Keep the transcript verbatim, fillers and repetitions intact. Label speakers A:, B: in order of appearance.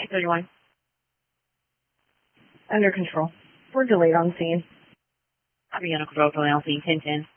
A: nine thirty-one.
B: Under control. We're delayed on scene.
A: Copy, under control, delayed on scene, ten ten.